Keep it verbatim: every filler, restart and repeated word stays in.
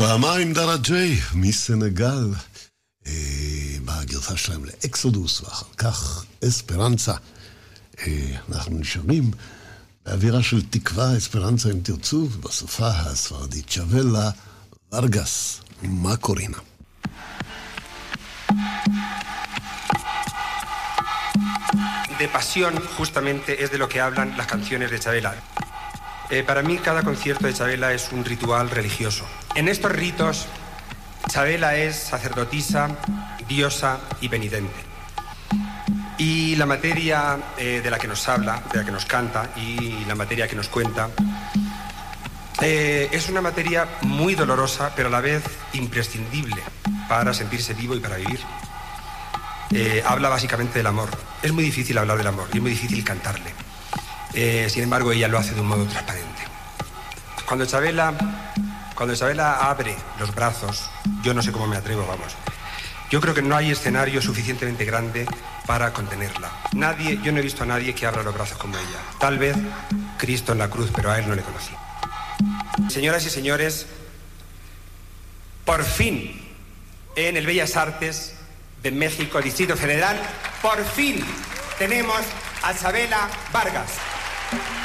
פעמיים דרה ג'יי מסנגל, אה, בגרסה שלהם לאקסודוס, ואחר כך אספרנצה. אה, אנחנו נשארים באווירה של תקווה, אספרנצה אם תרצו, ובשפה הספרדית צ'אבלה ורגס, מקורינה. De pasión, justamente, es de lo que hablan las canciones de Chavela. Eh, para mí, cada concierto de Chavela es un ritual religioso. En estos ritos, Chavela es sacerdotisa, diosa y penitente. Y la materia eh, de la que nos habla, de la que nos canta, y la materia que nos cuenta, eh, es una materia muy dolorosa, pero a la vez imprescindible para sentirse vivo y para vivir. Eh, habla básicamente del amor. Es muy difícil hablar del amor y es muy difícil cantarle. Eh, sin embargo, ella lo hace de un modo transparente. Cuando Chavela, cuando Chavela abre los brazos, yo no sé cómo me atrevo, vamos. Yo creo que no hay escenario suficientemente grande para contenerla. Nadie, yo no he visto a nadie que abra los brazos como ella. Tal vez Cristo en la cruz, pero a él no le conocí. Señoras y señores, por fin, en el Bellas Artes de México, Distrito Federal, por fin tenemos a Chavela Vargas.